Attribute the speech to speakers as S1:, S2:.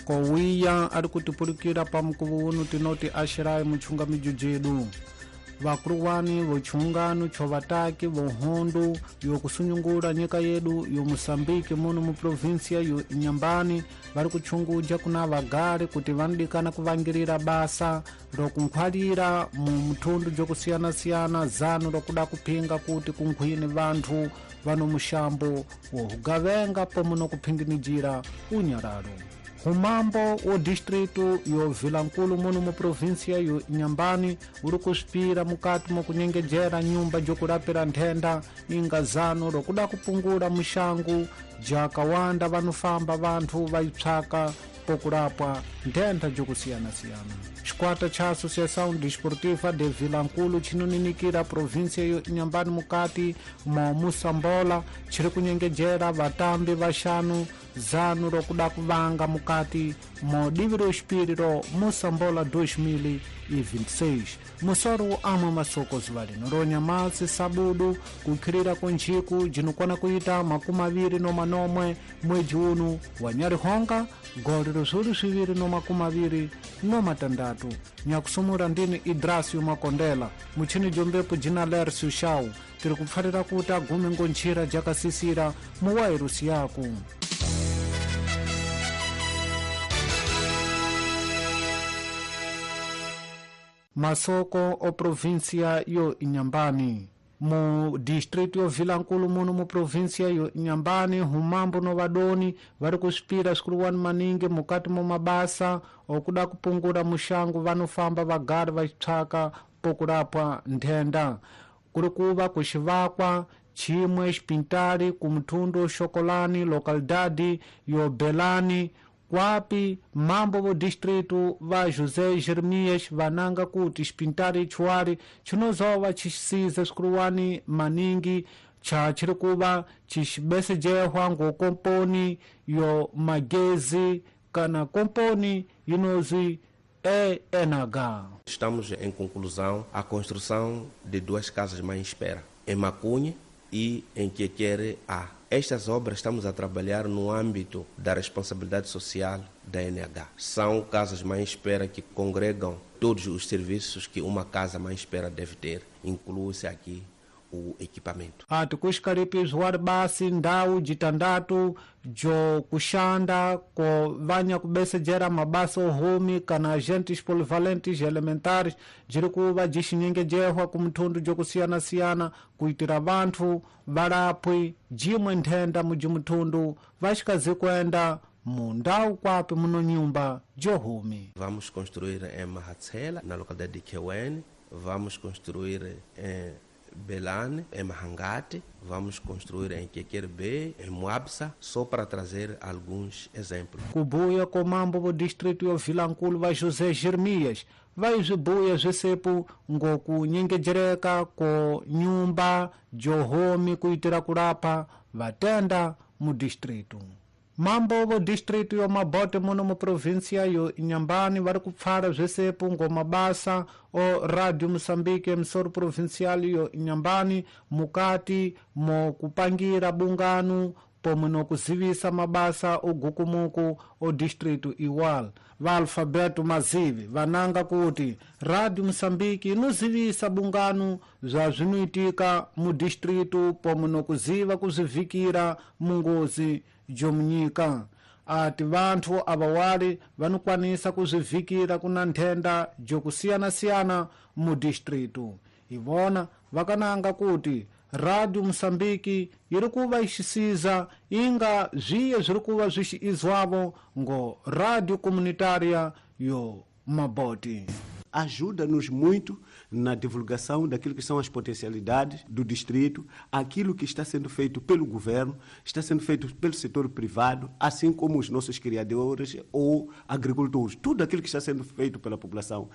S1: kowiya ari kutipurikira pamukuvuunu tinoti ashirai muchunga mijujedu vakuruwani vochungano chovataki vohundu yokusunyungura nyika yedu yo Mosambiki muno mu provinsia yo Inhambane vari kuchunguja kuna vagari kuti vanodikana kuvangirira basa rokunkhwalira mu mtundu jokusiyana-siyana zanu rokuda kupinga kuti kunkhwini vanthu vano mushambo wohugavenga pomuno kuphinginijira unyararo humambo wo distritu yo Vilankulu muno mu provinsia yo Inhambane uri kuspira mukati mokunyengejera nyumba jokurapira nthenda inga zanu rokuda kupungura mushangu jakawanda vanofamba vanthu vaitsvaka pokurapwa nthenda jokusiyana-siyana. Xikwata cha Associação Desportiva de Vilankulu chinoninikira provinsia yo Inhambane mukati mo Musambola chiri kunyengejera vatambi vaxanu zanu rokuda kuvanga mukati mo diviro xipiriro Musambola 2026 musoro amwe masoko zivalino ronyamasi sabudu kukhirira kunjiku jinokwana kuita 29 mwezi uno wa Nyarihonga goli ruzulu 226 nyakusumura ndini Idrasio Makondela muchini jombepo jina Lercio Shau tiri kupfarira kuti agume ngonchira jakasisira muwairusi yaku. Masoko o provinsia yo Inhambane mu distrito yo Vilankulu muno mu provinsia yo Inhambane humambo no vadoni vari kuspira sikuruwani maningi mukati mo mabasa okuda kupungura mushangu vanofamba vagari vachitsvaka pokurapwa nthenda kuri kuva kuxivakwa chimwe xipintari ku mthundu Xokolani localidade yo Belani kwapi mambo vo distrito va José Jeremias vananga kuti xipintari chiwari chinozova chisiza sikuruwani maningi cha chiri kuva chixibesejehwa ngokomponi yo magezi kana komponi inozi ENH.
S2: Estamos em conclusão a construção de 2 casas mãe-espera em Macunha e em Quequere A. Estas obras estamos a trabalhar no âmbito da responsabilidade social da ENH. São casas mãe-espera que congregam todos os serviços que uma casa mãe-espera deve ter, inclui-se aqui o equipamento.
S1: Ati kuxikaripizwari basi ndau jitandatu jo kuxanda ko vanya kubesejera mabasa ohumi kana agentes polivalentes elementares jiri kuva jixinyengejerwa ku mthundu jokusiyana-siyana kuitira vanthu varapwi jimwe nthenda mujimthundu vaxikazikwenda mu ndau kwapi muno nyumba johumi.
S2: Vamos construir em Mahatsela, na localidade de Kewene. Vamos construir em Belane, em Mahangate, vamos construir em Quequer B, em Moabsa, só para trazer alguns exemplos.
S1: Kubuya komambo vo distrito yo Vilankulu va José Jeremias vai zibuya zisepu ngoku nyengejereka ko nyumba johomi kuitira kurapa vatenda mu distrito. Mambo vo distrito yo Mabote muno mu provinsia yo Inhambane vari kupfara zvesepu ngomabasa o Radio Moçambique msoro provincial yo Inhambane mukati mo kupangira bungano pomwe nokuzivisa mabasa ogukumuku o distrito iwal va alfabeto mazivi vananga kuti Radio Moçambique inozivisa bungano za zvinoitika mu distrito pomwe nokuziva kuzivikira mungozi jomunyika ati vanthu avawali vanokwanisa kuzivikira kuna nthenda jokusiyana-siyana mu distrito ivona vakananga kuti Radio Moçambique iri kuva ixisiza inga zviye ziri kuva zvixiizwavo ngo radio comunitária yo Mabote.
S3: Ajuda-nos muito na divulgação daquilo que são as potencialidades do distrito, aquilo que está sendo feito pelo governo, está sendo feito pelo setor privado, assim como os nossos criadores ou agricultores. Tudo aquilo que está sendo feito pela população